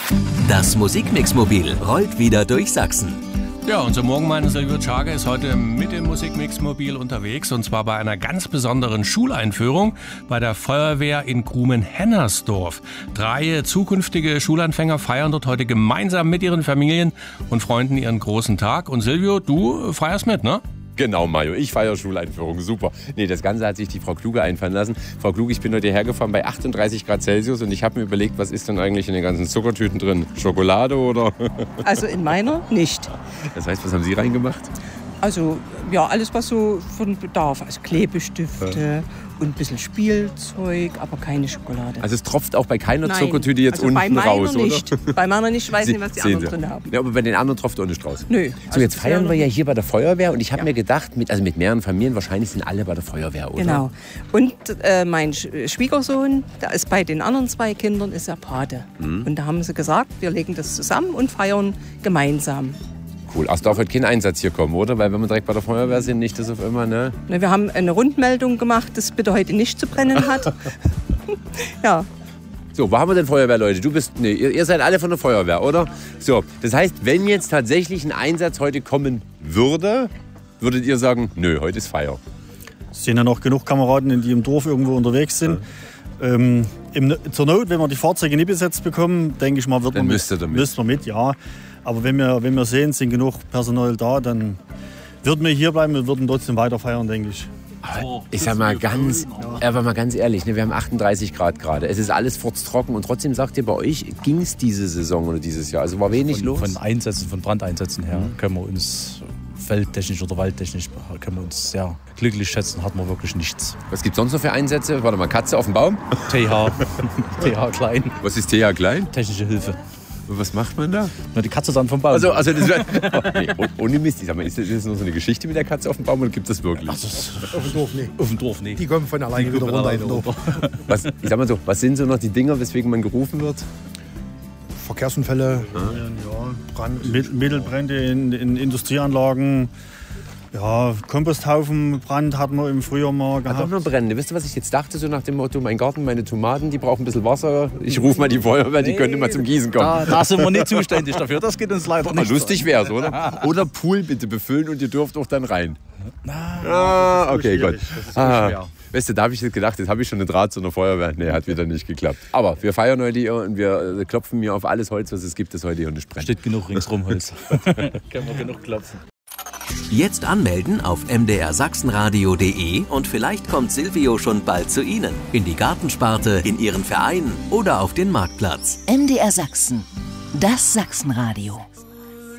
Das Musikmix-Mobil rollt wieder durch Sachsen. Ja, unser Morgenmann Silvio Czarge ist heute mit dem Musikmix-Mobil unterwegs und zwar bei einer ganz besonderen Schuleinführung bei der Feuerwehr in Grumen-Hennersdorf. 3 zukünftige Schulanfänger feiern dort heute gemeinsam mit ihren Familien und Freunden ihren großen Tag. Und Silvio, du feierst mit, ne? Genau, Mario. Ich feiere Schuleinführung. Super. Nee, das Ganze hat sich die Frau Kluge einfallen lassen. Frau Kluge, ich bin heute hergefahren bei 38 Grad Celsius und ich habe mir überlegt, was ist denn eigentlich in den ganzen Zuckertüten drin? Schokolade oder? Also in meiner nicht. Das heißt, was haben Sie reingemacht? Also ja, alles was so von Bedarf. Also Klebestifte und ein bisschen Spielzeug, aber keine Schokolade. Also es tropft auch bei keiner Nein. Zuckertüte jetzt Also unten raus, nicht. oder? Bei meiner nicht. Ich weiß nicht, was die Sehen anderen Sie. drin haben. Ja, aber bei den anderen tropft auch nicht raus. Nö. So, Also jetzt feiern wir ja nicht. hier bei der Feuerwehr und ich habe mir gedacht, mit mehreren Familien, wahrscheinlich sind alle bei der Feuerwehr, oder? Genau. Und mein Schwiegersohn, der ist bei den anderen 2 Kindern, ist er Pate. Und da haben sie gesagt, wir legen das zusammen und feiern gemeinsam. Cool. Also darf heute kein Einsatz hier kommen, oder? Weil wenn wir direkt bei der Feuerwehr sind, nicht das auf immer, ne? Wir haben eine Rundmeldung gemacht, dass bitte heute nicht zu brennen hat. Ja. So, wo haben wir denn Feuerwehrleute? Ihr seid alle von der Feuerwehr, oder? So, das heißt, wenn jetzt tatsächlich ein Einsatz heute kommen würde, würdet ihr sagen, nö, heute ist Feier. Es sind ja noch genug Kameraden, die im Dorf irgendwo unterwegs sind. Zur Not, wenn wir die Fahrzeuge nicht besetzt bekommen, denke ich mal, müssten wir mit, ja. Aber wenn wir sehen, sind genug Personal da, dann würden wir hier bleiben, wir würden trotzdem weiter feiern, denke ich. Ich sag mal ganz ehrlich, ne, wir haben 38 Grad gerade. Es ist alles furztrocken und trotzdem sagt ihr, bei euch ging es diese Saison oder dieses Jahr. Also war wenig los. Von Brandeinsätzen her können wir uns feldtechnisch oder waldtechnisch können wir uns sehr glücklich schätzen, hat man wirklich nichts. Was gibt es sonst noch für Einsätze? Warte mal, Katze auf dem Baum? TH Klein. Was ist TH Klein? Technische Hilfe. Und was macht man da? Na, die Katze dann vom Baum. Also das ohne Mist. Ich sag mal, ist das nur so eine Geschichte mit der Katze auf dem Baum oder gibt es das wirklich? Auf dem Dorf nicht. Auf dem Dorf nicht. Die kommen von alleine wieder runter. Ich sag mal so, was sind so noch die Dinger, weswegen man gerufen wird? Verkehrsunfälle, Brand. Mittelbrände in Industrieanlagen. Ja, Komposthaufenbrand hatten wir im Frühjahr mal gehabt. Hat doch nur Brände. Wisst ihr, was ich jetzt dachte? So nach dem Motto, mein Garten, meine Tomaten, die brauchen ein bisschen Wasser. Ich rufe mal die Feuerwehr, die können mal zum Gießen kommen. Da sind wir nicht zuständig dafür. Das geht uns leider nicht. Lustig wär's, oder? Oder Pool bitte befüllen und ihr dürft auch dann rein. Okay, gut. Weißt du, da habe ich gedacht, jetzt habe ich schon einen Draht zu einer Feuerwehr. Nee, hat wieder nicht geklappt. Aber wir feiern heute hier und wir klopfen mir auf alles Holz, was es gibt, das heute hier nicht brennt. Steht genug ringsrum Holz. Können wir genug klopfen. Jetzt anmelden auf mdrsachsenradio.de und vielleicht kommt Silvio schon bald zu Ihnen. In die Gartensparte, in Ihren Verein oder auf den Marktplatz. MDR Sachsen, das Sachsenradio.